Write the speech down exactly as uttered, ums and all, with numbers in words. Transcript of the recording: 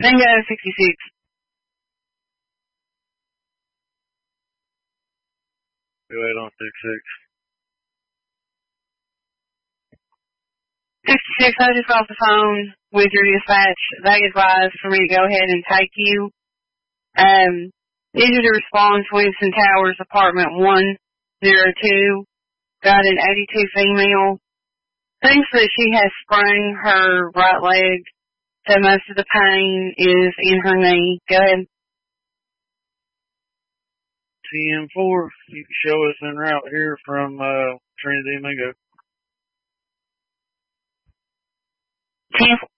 Tango sixty-six. Go ahead on sixty-six. sixty-six, I just got off the phone with your dispatch. They advised for me to go ahead and take you. Um, these are the response, Winston Towers, apartment one oh two. Got an eighty-two female. Thinks that she has sprained her right leg, so most of the pain is in her knee. Go ahead. T M four, you can show us en route here from uh, Trinity Mingo. T M four.